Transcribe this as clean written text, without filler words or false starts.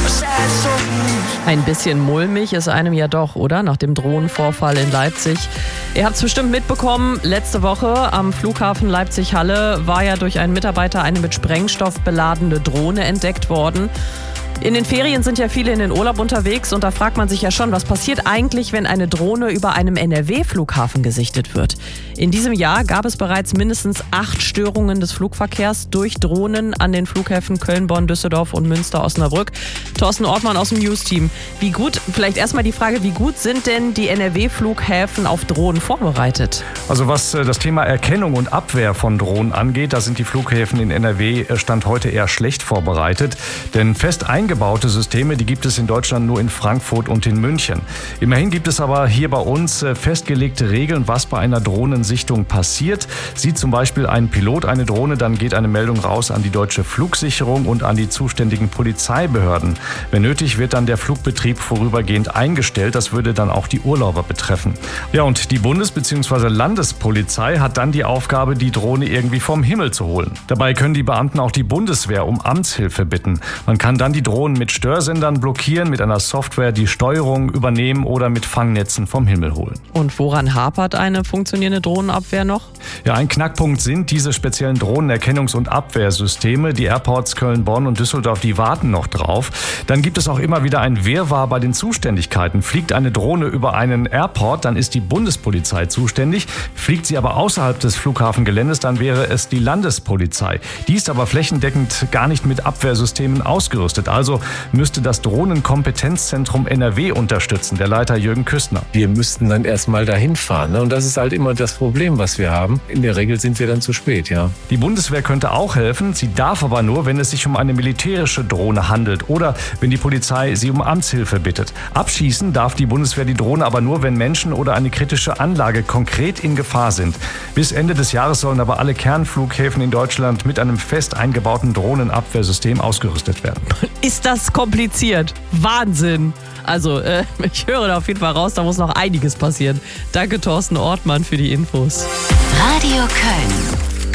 Ein bisschen mulmig ist einem ja doch, oder? Nach dem Drohnenvorfall in Leipzig. Ihr habt es bestimmt mitbekommen, letzte Woche am Flughafen Leipzig-Halle war ja durch einen Mitarbeiter eine mit Sprengstoff beladene Drohne entdeckt worden. In den Ferien sind ja viele in den Urlaub unterwegs und da fragt man sich ja schon, was passiert eigentlich, wenn eine Drohne über einem NRW-Flughafen gesichtet wird. In diesem Jahr gab es bereits mindestens 8 Störungen des Flugverkehrs durch Drohnen an den Flughäfen Köln, Bonn, Düsseldorf und Münster-Osnabrück. Thorsten Ortmann aus dem News-Team. Vielleicht erstmal die Frage, wie gut sind denn die NRW-Flughäfen auf Drohnen vorbereitet? Also was das Thema Erkennung und Abwehr von Drohnen angeht, da sind die Flughäfen in NRW Stand heute eher schlecht vorbereitet. Denn fest eingebaute Systeme, die gibt es in Deutschland nur in Frankfurt und in München. Immerhin gibt es aber hier bei uns festgelegte Regeln, was bei einer Drohnensichtung passiert. Sieht zum Beispiel ein Pilot eine Drohne, dann geht eine Meldung raus an die deutsche Flugsicherung und an die zuständigen Polizeibehörden. Wenn nötig, wird dann der Flugbetrieb vorübergehend eingestellt. Das würde dann auch die Urlauber betreffen. Ja, und die Bundes- bzw. Landespolizei hat dann die Aufgabe, die Drohne irgendwie vom Himmel zu holen. Dabei können die Beamten auch die Bundeswehr um Amtshilfe bitten. Man kann dann die Drohnen mit Störsendern blockieren, mit einer Software die Steuerung übernehmen oder mit Fangnetzen vom Himmel holen. Und woran hapert eine funktionierende Drohnenabwehr noch? Ja, ein Knackpunkt sind diese speziellen Drohnenerkennungs- und Abwehrsysteme. Die Airports Köln, Bonn und Düsseldorf, die warten noch drauf. Dann gibt es auch immer wieder ein Wirrwarr bei den Zuständigkeiten. Fliegt eine Drohne über einen Airport, dann ist die Bundespolizei zuständig. Fliegt sie aber außerhalb des Flughafengeländes, dann wäre es die Landespolizei. Die ist aber flächendeckend gar nicht mit Abwehrsystemen ausgerüstet. Also müsste das Drohnenkompetenzzentrum NRW unterstützen, der Leiter Jürgen Küstner. Wir müssten dann erstmal dahin fahren. Und das ist halt immer das Problem, was wir haben. In der Regel sind wir dann zu spät, ja. Die Bundeswehr könnte auch helfen. Sie darf aber nur, wenn es sich um eine militärische Drohne handelt oder wenn die Polizei sie um Amtshilfe bittet. Abschießen darf die Bundeswehr die Drohne aber nur, wenn Menschen oder eine kritische Anlage konkret in Gefahr sind. Bis Ende des Jahres sollen aber alle Kernflughäfen in Deutschland mit einem fest eingebauten Drohnenabwehrsystem ausgerüstet werden. Ist das kompliziert? Wahnsinn! Also, ich höre da auf jeden Fall raus, da muss noch einiges passieren. Danke, Thorsten Ortmann, für die Infos. Radio Köln.